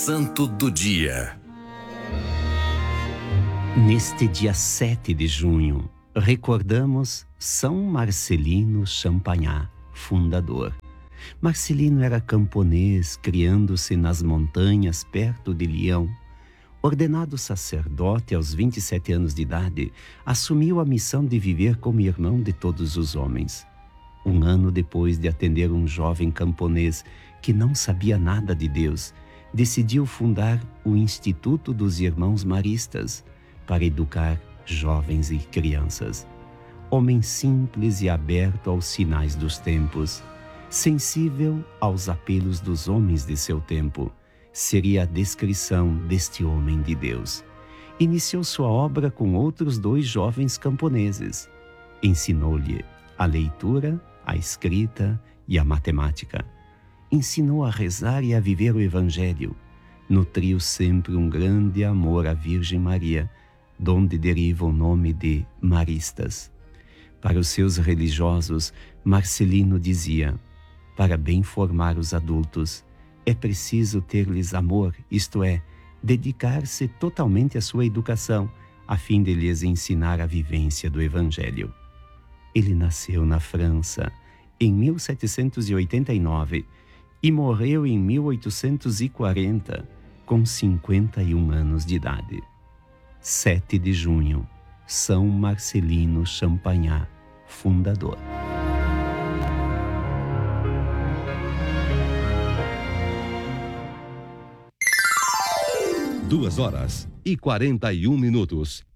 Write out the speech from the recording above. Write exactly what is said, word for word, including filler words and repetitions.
Santo do Dia. Neste dia sete de junho, recordamos São Marcelino Champagnat, fundador. Marcelino era camponês, criando-se nas montanhas perto de Lyon. Ordenado sacerdote aos vinte e sete anos de idade, assumiu a missão de viver como irmão de todos os homens. Um ano depois de atender um jovem camponês que não sabia nada de Deus, decidiu fundar o Instituto dos Irmãos Maristas para educar jovens e crianças. Homem simples e aberto aos sinais dos tempos, sensível aos apelos dos homens de seu tempo, seria a descrição deste homem de Deus. Iniciou sua obra com outros dois jovens camponeses. Ensinou-lhe a leitura, a escrita e a matemática. Ensinou a rezar e a viver o Evangelho. Nutriu sempre um grande amor à Virgem Maria, donde deriva o nome de Maristas. Para os seus religiosos, Marcelino dizia: para bem formar os adultos, é preciso ter-lhes amor, isto é, dedicar-se totalmente à sua educação, a fim de lhes ensinar a vivência do Evangelho. Ele nasceu na França em mil setecentos e oitenta e nove e morreu em mil oitocentos e quarenta, com cinquenta e um anos de idade. sete de junho, São Marcelino Champagnat, fundador. Duas horas e quarenta e um minutos.